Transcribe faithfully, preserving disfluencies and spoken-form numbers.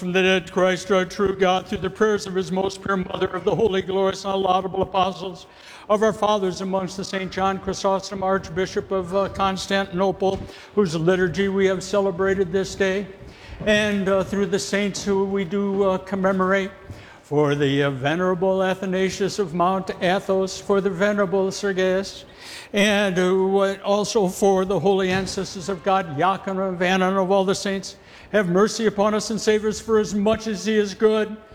from the dead Christ, our true God, through the prayers of his most pure mother, of the holy, glorious, and laudable apostles, of our fathers amongst the Saint John Chrysostom, Archbishop of uh, Constantinople, whose liturgy we have celebrated this day, and uh, through the saints who we do uh, commemorate, for the uh, Venerable Athanasius of Mount Athos, for the Venerable Sergius, and uh, also for the holy ancestors of God, Joachim of Anna, and of all the saints. Have mercy upon us and save us, for as much as he is good.